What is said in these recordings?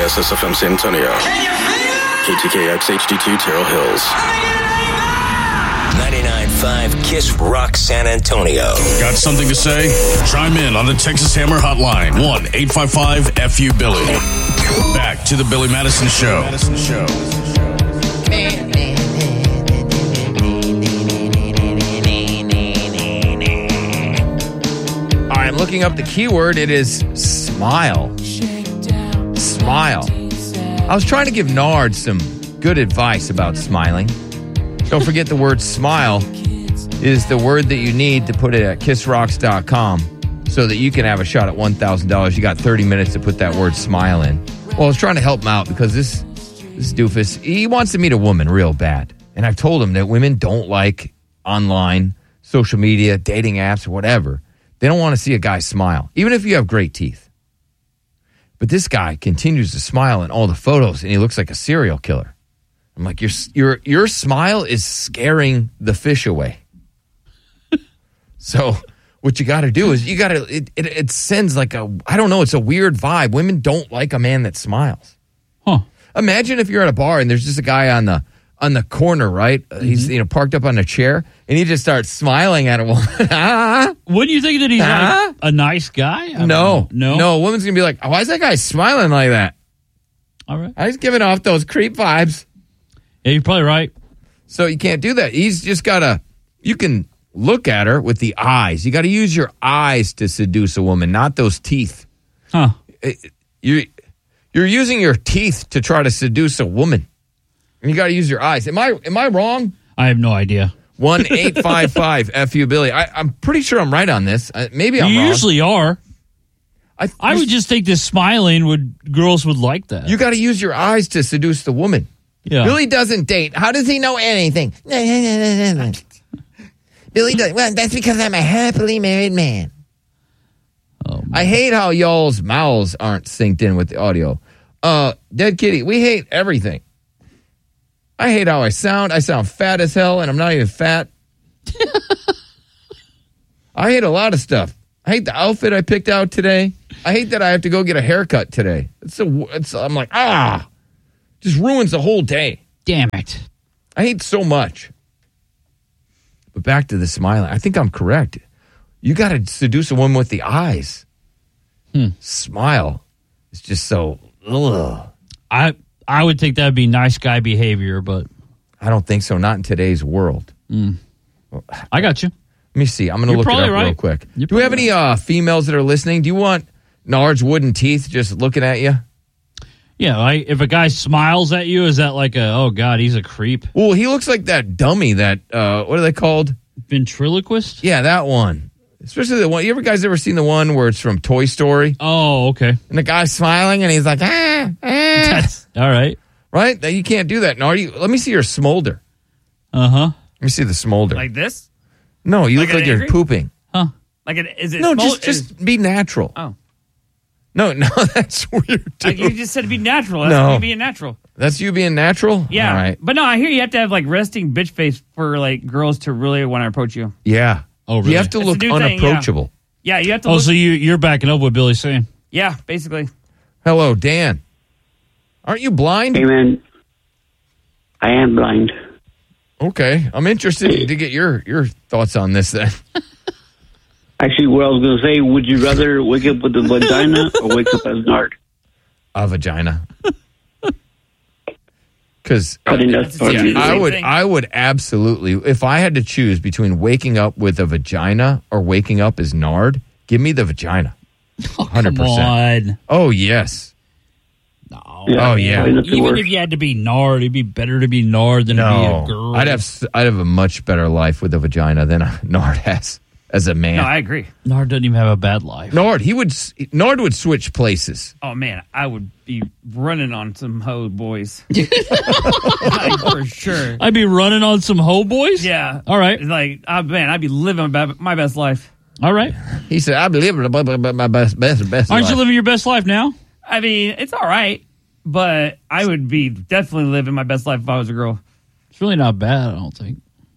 SSFM San Antonio. Can you feel it? KTKX HD2 Terrell Hills. 99.5 Kiss Rock San Antonio. Got something to say? Chime in on the Texas Hammer Hotline. 1-855-FU-BILLY. Back to the Billy Madison Show. All right, I'm looking up the keyword. It is smile. Smile. I was trying to give Nard some good advice about smiling. Don't forget the word smile is the word that you need to put it at kissrocks.com so that you can have a shot at $1,000. You got 30 minutes to put that word smile in. Well, I was trying to help him out because this doofus, he wants to meet a woman real bad. And I've told him that women don't like online, social media, dating apps, or whatever. They don't want to see a guy smile, even if you have great teeth. But this guy continues to smile in all the photos, and he looks like a serial killer. I'm like, your smile is scaring the fish away. So what you got to do is it sends like I don't know, it's a weird vibe. Women don't like a man that smiles. Huh. Imagine if you're at a bar and there's just a guy on the corner, right? Mm-hmm. He's parked up on a chair, and he just starts smiling at a woman. Wouldn't you think that he's like a nice guy? No. No? A woman's going to be like, why is that guy smiling like that? All right. He's giving off those creep vibes. Yeah, you're probably right. So you can't do that. He's just got you can look at her with the eyes. You got to use your eyes to seduce a woman, not those teeth. Huh. You're using your teeth to try to seduce a woman. You got to use your eyes. Am I wrong? I have no idea. 1-855-FU-BILLY. I'm pretty sure I'm right on this. Maybe I'm You wrong. usually are. I would just think this smiling girls would like that. You got to use your eyes to seduce the woman. Yeah. Billy doesn't date. How does he know anything? Billy does. Well, that's because I'm a happily married man. Oh, I hate how y'all's mouths aren't synced in with the audio. Dead Kitty, we hate everything. I hate how I sound. I sound fat as hell, and I'm not even fat. I hate a lot of stuff. I hate the outfit I picked out today. I hate that I have to go get a haircut today. I'm like, just ruins the whole day. Damn it. I hate so much. But back to the smiling. I think I'm correct. You got to seduce a woman with the eyes. Smile. It's just so, ugh. I would think that would be nice guy behavior, but I don't think so. Not in today's world. I got you. Let me see. I'm going to look it up real quick. Do we have any females that are listening? Do you want Nard's wooden teeth just looking at you? Yeah, if a guy smiles at you, is that like oh, God, he's a creep? Well, he looks like that dummy that, what are they called? Ventriloquist? Yeah, that one. Especially the one. You guys ever seen the one where it's from Toy Story? Oh, okay. And the guy's smiling and he's like, That's, all right. Right? You can't do that. Nard, let me see your smolder. Uh-huh. Let me see the smolder. Like this? No, you Like look like you're angry? pooping. Huh. Like is it? No, small- just be natural. Oh. No, that's weird, too. Like you just said to be natural. That's No. me being natural. That's you being natural? Yeah. All right. But no, I hear you have to have like resting bitch face for like girls to really want to approach you. Yeah. Oh, really? You have to That's look the new thing, unapproachable. Yeah, you have to Oh, look. so you're backing up what Billy's saying. Yeah, basically. Hello, Dan. Aren't you blind? Hey, man. I am blind. Okay. I'm interested to get your thoughts on this then. Actually, what I was going to say, would you rather wake up with a vagina or wake up as Nard? A vagina. Because I think that's part of it. I would absolutely, if I had to choose between waking up with a vagina or waking up as Nard, give me the vagina. 100%. Come on. Oh, yes. No. Oh, yeah. Even if you had to be Nard, it'd be better to be Nard than to be a girl. I'd have a much better life with a vagina than Nard has as a man. No, I agree. Nard doesn't even have a bad life. Nard would switch places. Oh man, I would be running on some hoe boys. Like, for sure. I'd be running on some hoe boys? Yeah. All right. Like, man, I'd be living my best life. All right. He said, "I believe my best Aren't life." you living your best life now? I mean, it's all right, but I would be definitely living my best life if I was a girl. It's really not bad, I don't think.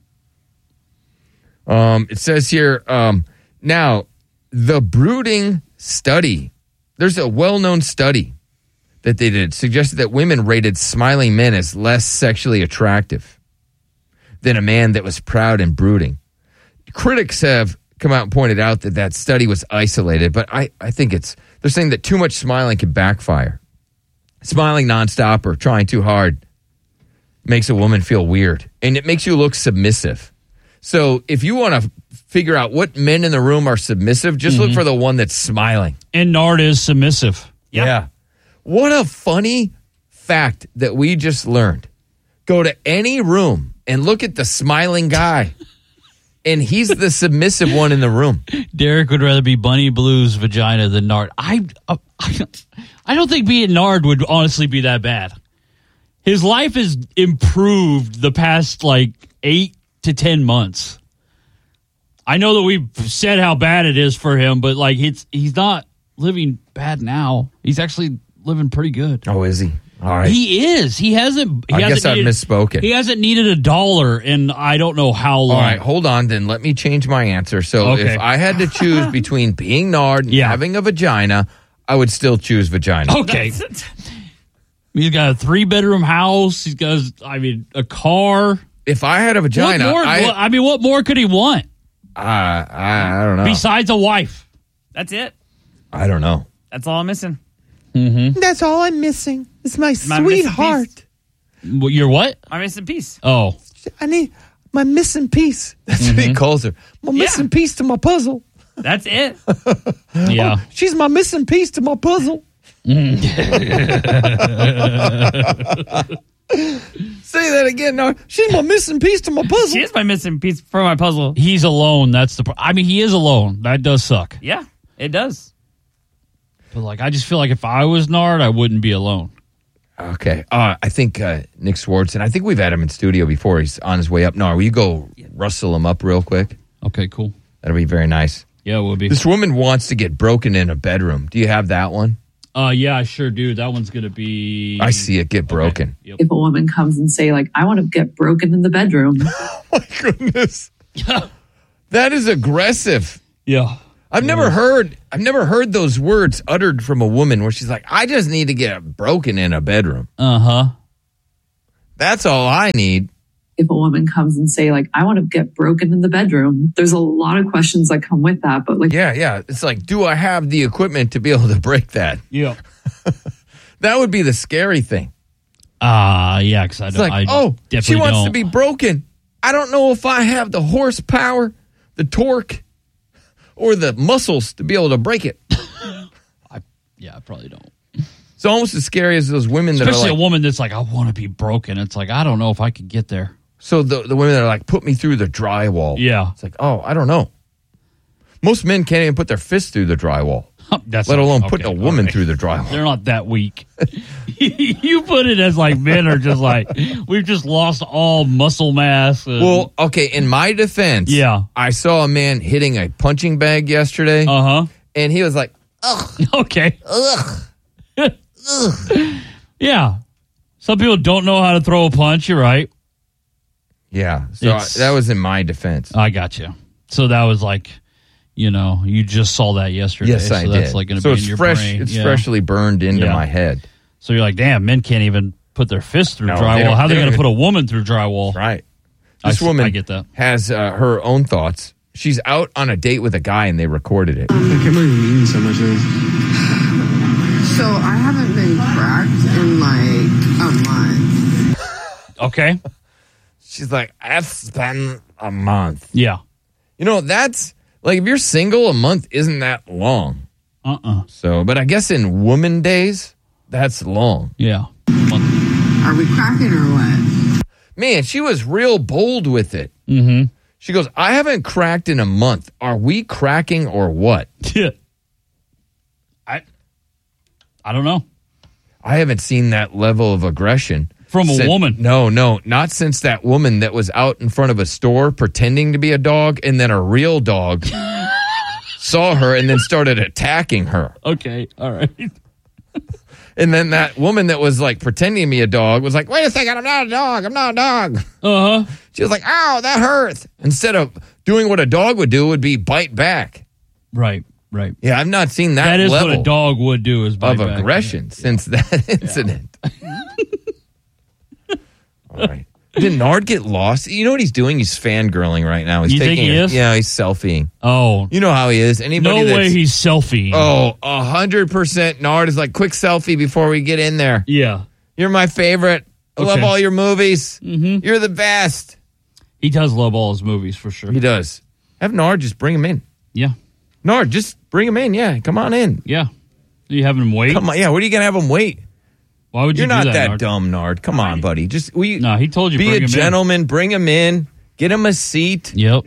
It says here, now, the brooding study. There's a well-known study that they did suggested that women rated smiling men as less sexually attractive than a man that was proud and brooding. Critics have come out and pointed out that study was isolated, but I think they're saying that too much smiling can backfire. Smiling nonstop or trying too hard makes a woman feel weird, and it makes you look submissive. So if you want to figure out what men in the room are submissive, just look for the one that's smiling. And Nard is submissive. Yeah. What a funny fact that we just learned. Go to any room and look at the smiling guy, and he's the submissive one in the room. Derek would rather be Bunny Blue's vagina than Nard. I don't think being Nard would honestly be that bad. His life has improved the past 8 to 10 months. I know that we've said how bad it is for him, but he's not living bad now. He's actually living pretty good. Oh, is he? All right. He is. I guess I've misspoken. He hasn't needed $1 in I don't know how long. All right, hold on, then let me change my answer. So if I had to choose between being Nard and having a vagina, I would still choose vagina. Okay. He's got a 3-bedroom house. He's got, a car. If I had a vagina, what more could he want? I don't know. Besides a wife. That's it. I don't know. That's all I'm missing. Mm-hmm. That's all I'm missing. It's my sweetheart. Your what? My missing piece. Oh. I need my missing piece. That's what he calls her. My missing piece to my puzzle. That's it. Yeah. Oh, she's my missing piece to my puzzle. Say that again. No, she's my missing piece to my puzzle. She is my missing piece for my puzzle. He's alone. That's he is alone. That does suck. Yeah, it does. But I just feel like if I was Nard, I wouldn't be alone. Okay. I think Nick Swartzen, I think we've had him in studio before. He's on his way up. Nard, will you go rustle him up real quick? Okay, cool. That'll be very nice. Yeah, it will be. This woman wants to get broken in a bedroom. Do you have that one? Yeah, I sure do. That one's going to be... I see it, get broken. Okay. Yep. If a woman comes and say, I want to get broken in the bedroom. Oh, my goodness. That is aggressive. Yeah. I've never heard those words uttered from a woman where she's like, I just need to get broken in a bedroom. Uh-huh. That's all I need. If a woman comes and say, I want to get broken in the bedroom, there's a lot of questions that come with that. But Yeah. It's do I have the equipment to be able to break that? Yeah. That would be the scary thing. Yeah, because I definitely she wants don't. to be broken. I don't know if I have the horsepower, the torque, or the muscles to be able to break it. I probably don't. It's almost as scary as those women that are especially a woman that's I want to be broken. It's I don't know if I could get there. So the women that are put me through the drywall. Yeah. It's I don't know. Most men can't even put their fist through the drywall. Let alone putting a woman through the drywall. They're not that weak. You put it as men are just we've just lost all muscle mass. Well, okay, in my defense, I saw a man hitting a punching bag yesterday. Uh-huh. And he was like, ugh. Okay. Ugh. Ugh. Yeah. Some people don't know how to throw a punch. You're right. Yeah. So that was in my defense. I got you. So that was you just saw that yesterday. Yes, I did. That's going to be in your brain. It's freshly burned into my head. So you're damn, men can't even put their fist through drywall. How are they going to put a woman through drywall? Right. This woman I get that. has her own thoughts. She's out on a date with a guy and they recorded it. I can't believe you mean so much of this. So I haven't been cracked in a month. Okay. She's like, it's been a month. Yeah. That's if you're single, a month isn't that long. So, but I guess in woman days, that's long. Yeah. Are we cracking or what? Man, she was real bold with it. Mm-hmm. She goes, I haven't cracked in a month. Are we cracking or what? Yeah. I don't know. I haven't seen that level of aggression. From a woman. No, not since that woman that was out in front of a store pretending to be a dog, and then a real dog saw her and then started attacking her. Okay, all right. And then that woman that was pretending to be a dog was like, wait a second, I'm not a dog. Uh-huh. She was like, ow, that hurts. Instead of doing what a dog would do, would be bite back. Right. Right. Yeah, I've not seen that That is level what a dog would do is bite of back. aggression since that incident. All right. Did Nard get lost? You know what he's doing? He's fangirling right now. He's You think he is? Yeah, he's selfieing. Oh. You know how he is. Anybody No that's, way he's selfieing. Oh, 100% Nard is like, quick selfie before we get in there. Yeah. You're my favorite. I love Okay. all your movies. Mm-hmm. You're the best. He does love all his movies for sure. He does. Have Nard just bring him in. Yeah. Nard, just bring him in. Yeah, come on in. Yeah. You having him wait? Come on. Yeah, what are you going to have him wait? Why would you You're do not that Nard? dumb, Nard. Come on, buddy. Just No, he told you be bring a him in. gentleman. Bring him in. Get him a seat. Yep.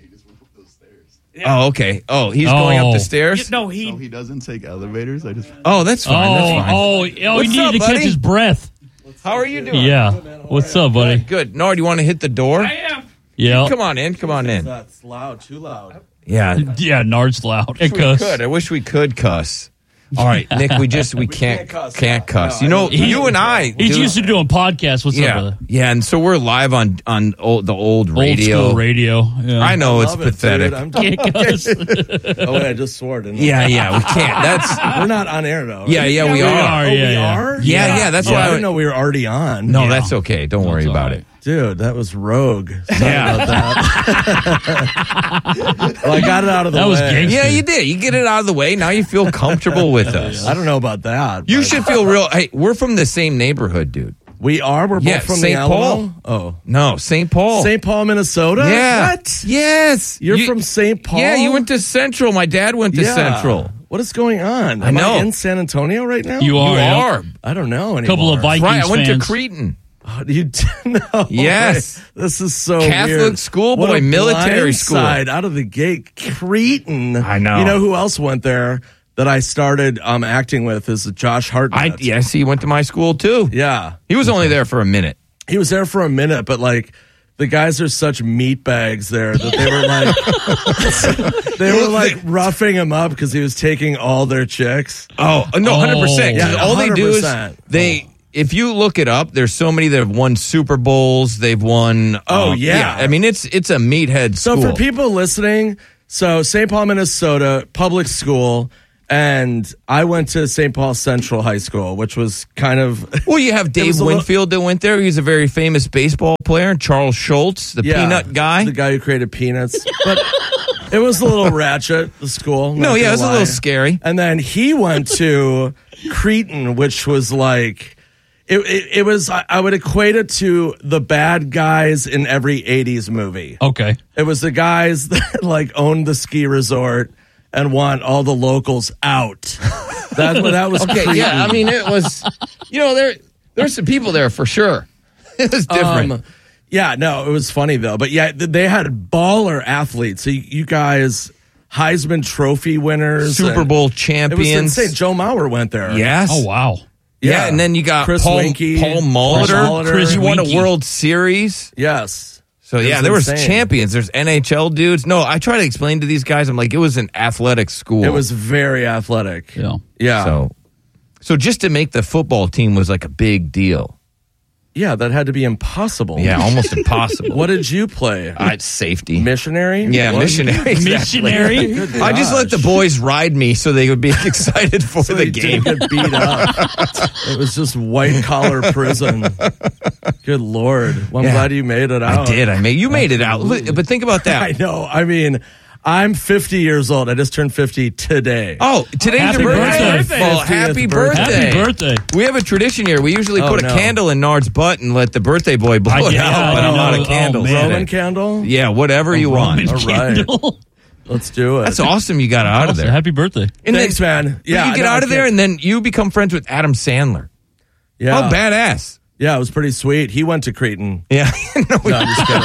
Oh, okay. Oh, he's going up the stairs? No, he doesn't take elevators. I just. Oh, that's fine. That's fine. He What's needed up, to buddy? catch his breath. How are you doing? Yeah. What's up, buddy? Good. Nard, you want to hit the door? I am. Yeah. Come on in. Come on in. That's loud. Too loud. Yeah. Yeah, Nard's loud. I wish we could cuss. All right, Nick, we can't cuss. You know, you and I. He's used to doing podcasts. What's up, brother? Yeah, and so we're live on the old radio. Old school radio. Yeah. I know it's Love it, pathetic. dude. I'm Can't cuss. Oh wait, I just swore, didn't I? Yeah, we can't. That's We're not on air though. Right? yeah, we are. Oh, Yeah, we yeah. are. Yeah, that's why I I didn't know we were already on. No, that's okay. Don't worry That's about all right. it. Dude, that was rogue. Sorry Yeah. about that. Well, I got it out of the That was way. gangster. Yeah, you did. You get it out of the way. Now you feel comfortable with us. I don't know about that. You but should feel real. Hey, we're from the same neighborhood, dude. We are. We're both Yeah, from St. the Alamo. Paul. Oh, No, St. Paul. St. Paul, Minnesota. Yeah. What? Yes. You're from St. Paul. Yeah, you went to Central. My dad went to Central. What is going on? I Am know. I in San Antonio right now? You are. You yeah. are. I don't know anymore. Couple of Vikings Right, I went fans. to Cretan. Oh, you didn't know? Yes. This is so Catholic weird. schoolboy, What a military school. blindside out of the gate. Cretan. I know. You know who else went there that I started acting with is Josh Hartnett. Yes, he went to my school too. Yeah. He was only there for a minute. He was there for a minute, but like the guys are such meat bags there that they were like roughing him up because he was taking all their chicks. Oh, no, 100%. Yeah, all they do is 100%. if you look it up, there's so many that have won Super Bowls. They've won. Oh, yeah. I mean, it's a meathead So school. for people listening, so St. Paul, Minnesota, public school, and I went to St. Paul Central High School, which was kind of Well, you have Dave was a Winfield that went there. He's a very famous baseball player. And Charles Schultz, the peanut guy. the guy who created Peanuts. But it was a little ratchet, the school. No, not yeah, it gonna was a lie. little scary. And then he went to Cretan, which was like, it was, I would equate it to the bad guys in every 80s movie. Okay. It was the guys that like owned the ski resort and want all the locals out. That was Okay, Cretan. yeah, I mean, it was, there's some people there for sure. It was different. Yeah, no, it was funny though. But yeah, they had baller athletes. So you guys, Heisman Trophy winners, Super and Bowl It was champions. insane. Joe Mauer went there. Yes. Oh, wow. Yeah, and then you got Chris Paul Winkie, Molitor. Chris He won a Winkie. World Series. Yes. So It yeah, was there was insane. champions. There's NHL dudes. No, I try to explain to these guys. I'm like, it was an athletic school. It was very athletic. Yeah. Yeah. So just to make the football team was like a big deal. Yeah, that had to be impossible. Yeah, almost impossible. What did you play? Safety. Missionary? Yeah, What? missionary. Exactly. Missionary? Good I just let the gosh. boys ride me so they would be excited for So the they game. didn't get beat up. It was just white collar prison. Good Lord. Well, I'm Yeah. glad you made it out. You made it out. But think about that. I know. I mean, I'm 50 years old. I just turned 50 today. Oh, today's Happy your birthday. birthday. Well, 50th happy birthday. birthday. Happy birthday. We have a tradition here. We usually Oh, put a no. candle in Nard's butt and let the birthday boy blow it yeah, out, but I I'm not know. a candle. Oh, man. Roman today. candle? Yeah, whatever you want. Roman All right. candle. Let's do it. That's awesome you got out of there. Happy birthday. And Thanks, man. Yeah, you get no, out I of there can't- and then you become friends with Adam Sandler. Yeah. Oh, badass. Yeah, it was pretty sweet. He went to Cretan. Yeah. No, No, I'm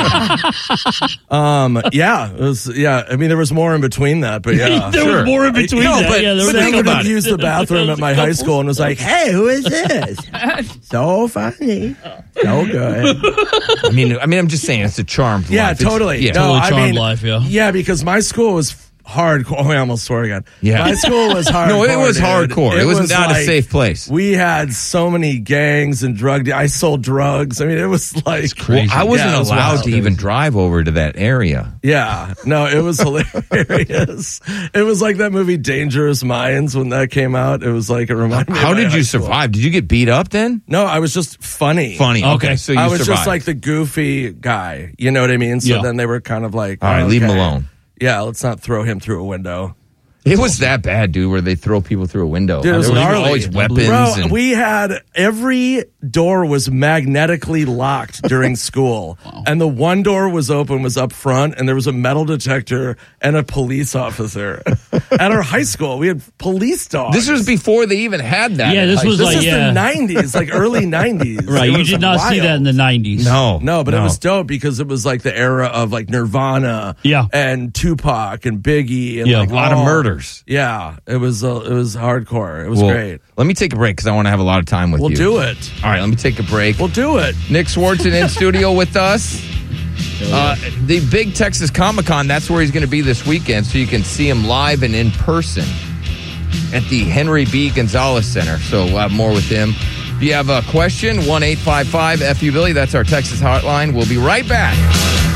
just kidding. Yeah, it was. Yeah, I mean, there was more in between that, but yeah, There was more in between No, that. but- Yeah, there but was think a about couple- it. used the bathroom at my high school and was like, "Hey, who is this? So funny, so good." I mean, I'm just saying it's a charmed Yeah, life. It's- totally. Yeah. No, Totally I charmed mean, life, yeah. Yeah, because my school was hardcore. Oh, I almost swore again. Yeah. My school was hardcore. No, it was dude. hardcore. It was not a safe place. We had so many gangs and I sold drugs. I mean, it was like Well, I wasn't it was allowed wild. to even drive over to that area. Yeah, no, it was hilarious. It was like that movie Dangerous Minds when that came out. It was like, it reminded me How of my did high you school. survive? Did you get beat up then? No, I was just funny. Funny. Okay, so you I was survived. just like the goofy guy. You know what I mean? So Yeah. then they were kind of like, All right, leave him okay. alone. Yeah, let's not throw him through a window. It was that bad, dude, where they throw people through a window. Dude, it was there gnarly. always weapons. Bro, and, we had every door was magnetically locked during school. And the one door was open, was up front, and there was a metal detector and a police officer. At our high school, we had police dogs. this was before they even had that. Yeah, in this high was school. This like, is yeah. the 90s, like early 90s. Right, It you was did not see that in the 90s. No, But it was dope because it was like the era of like Nirvana, Yeah. and Tupac and Biggie, and Yeah, like a lot of all- murders. Yeah, it was hardcore. It was Well, great. Let me take a break because I want to have a lot of time with We'll you. do it. All right, let me take a break. We'll do it. Nick Swartzen in studio with us. The big Texas Comic-Con, that's where he's going to be this weekend, so you can see him live and in person at the Henry B. Gonzalez Center. So we'll have more with him. If you have a question, 1-855-FU-BILLY. That's our Texas hotline. We'll be right back.